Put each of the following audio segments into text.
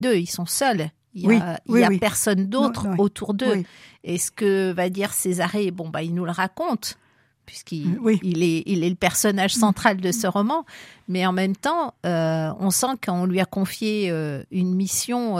d'eux, ils sont seuls. Il y a personne d'autre autour d'eux. Oui. Et ce que va dire Césarée, il nous le raconte, puisqu'il est le personnage central de ce roman. Mais en même temps, on sent qu'on lui a confié une mission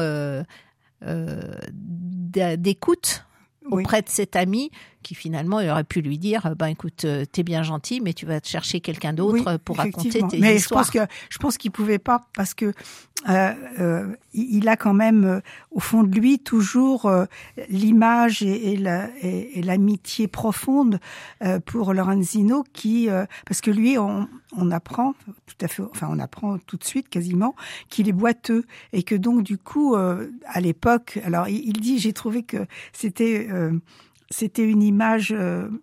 d'écoute auprès de cet ami, qui finalement, il aurait pu lui dire, écoute, t'es bien gentil, mais tu vas te chercher quelqu'un d'autre pour raconter tes histoires. Je pense qu'il pouvait pas, parce que il a quand même au fond de lui toujours l'image et l'amitié profonde pour Lorenzino, qui parce que lui, on apprend tout de suite quasiment qu'il est boiteux, et que donc du coup à l'époque, alors il dit, j'ai trouvé que c'était une image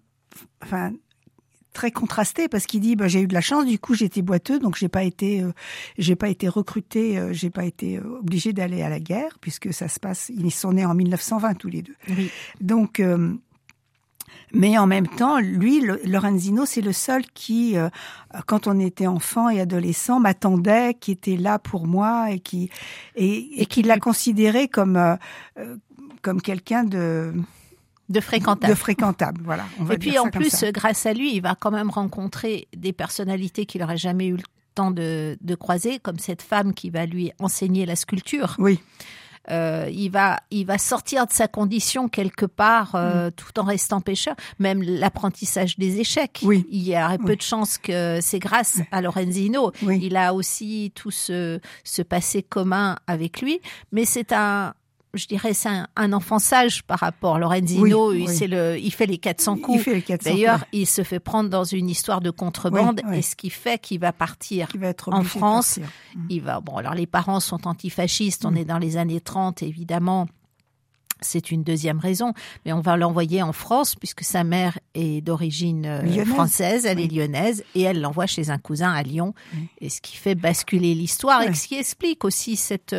très contrastée, parce qu'il dit j'ai eu de la chance, du coup j'étais boiteux, donc j'ai pas été recruté, j'ai pas été obligé d'aller à la guerre, puisque ça se passe, ils sont nés en 1920 tous les deux. Oui. Donc mais en même temps, lui, Lorenzino, c'est le seul qui, quand on était enfant et adolescent, m'attendait, qui était là pour moi, et qui l'a considéré comme quelqu'un de fréquentable, voilà. Et puis en plus, grâce à lui, il va quand même rencontrer des personnalités qu'il n'aurait jamais eu le temps de croiser, comme cette femme qui va lui enseigner la sculpture. Oui. Il va sortir de sa condition quelque part, tout en restant pêcheur. Même l'apprentissage des échecs. Oui. Il y a peu de chances que c'est grâce à Lorenzino. Oui. Il a aussi tout ce passé commun avec lui, mais c'est un enfant sage par rapport. Lorenzino, il fait les 400 coups. D'ailleurs, il se fait prendre dans une histoire de contrebande, et ce qui fait qu'il va partir en France. Alors les parents sont antifascistes, on est dans les années 30, évidemment. C'est une deuxième raison, mais on va l'envoyer en France puisque sa mère est d'origine française, elle est lyonnaise, et elle l'envoie chez un cousin à Lyon, et ce qui fait basculer l'histoire, et ce qui explique aussi cette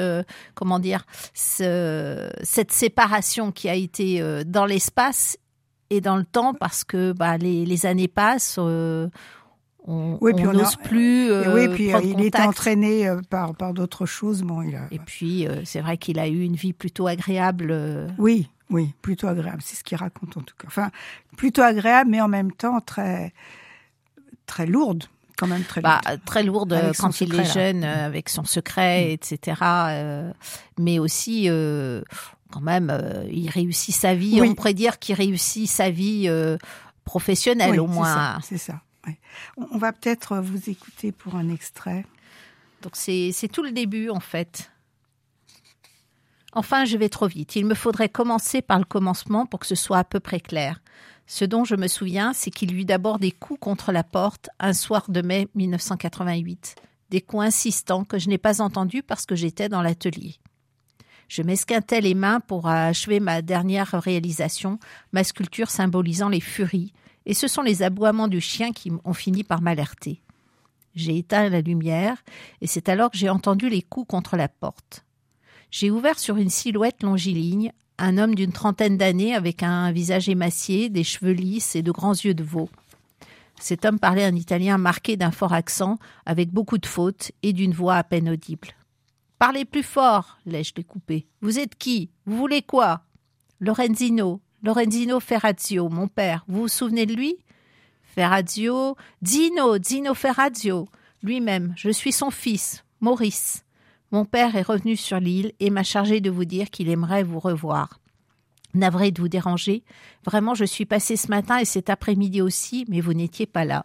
séparation qui a été dans l'espace et dans le temps, parce que les années passent. On n'ose plus puis prendre il contact. était entraîné par d'autres choses. Et puis, c'est vrai qu'il a eu une vie plutôt agréable. Oui, plutôt agréable. C'est ce qu'il raconte en tout cas. Enfin, plutôt agréable, mais en même temps très, très lourde. Quand même très lourde. Très lourde quand il est jeune, avec son secret, etc. Mais aussi... quand même, il réussit sa vie. On pourrait dire qu'il réussit sa vie professionnelle, au moins. C'est ça. Ouais. On va peut-être vous écouter pour un extrait. Donc c'est tout le début, en fait. Enfin, je vais trop vite. Il me faudrait commencer par le commencement pour que ce soit à peu près clair. Ce dont je me souviens, c'est qu'il y eut d'abord des coups contre la porte un soir de mai 1988. Des coups insistants que je n'ai pas entendus parce que j'étais dans l'atelier. Je m'esquintais les mains pour achever ma dernière réalisation, ma sculpture symbolisant les furies, et ce sont les aboiements du chien qui ont fini par m'alerter. J'ai éteint la lumière, et c'est alors que j'ai entendu les coups contre la porte. J'ai ouvert sur une silhouette longiligne, un homme d'une trentaine d'années avec un visage émacié, des cheveux lisses et de grands yeux de veau. Cet homme parlait un italien marqué d'un fort accent, avec beaucoup de fautes et d'une voix à peine audible. « Parlez plus fort !» l'ai-je découpé. « Vous êtes qui ? Vous voulez quoi ?»« Lorenzino Ferrazio, mon père. Vous vous souvenez de lui ? » Ferrazio, Zino Ferrazio. Lui-même, je suis son fils, Maurice. Mon père est revenu sur l'île et m'a chargé de vous dire qu'il aimerait vous revoir. Navré de vous déranger. Vraiment, je suis passée ce matin et cet après-midi aussi, mais vous n'étiez pas là.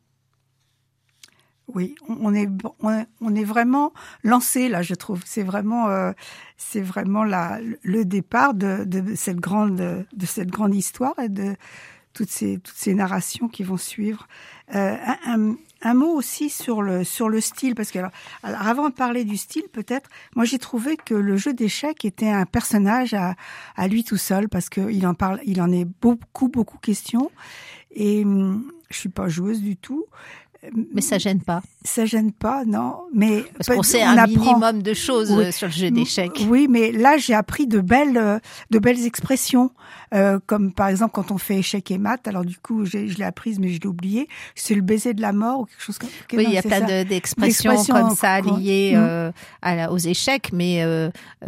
Oui, on est vraiment lancé là, je trouve. C'est vraiment le départ de cette grande histoire et de toutes ces narrations qui vont suivre. Un mot aussi sur le style, parce que alors avant de parler du style, peut-être, moi j'ai trouvé que le jeu d'échecs était un personnage à lui tout seul, parce que il en est beaucoup question. Et je suis pas joueuse du tout. Mais ça gêne pas. Ça gêne pas, non. Mais parce qu'on sait un minimum de choses sur le jeu d'échecs. Oui, mais là j'ai appris de belles expressions, comme par exemple quand on fait échec et mat. Alors du coup, je l'ai apprise, mais je l'ai oublié. C'est le baiser de la mort ou quelque chose comme ça. Oui, il y a plein d'expressions comme ça liées aux échecs, mais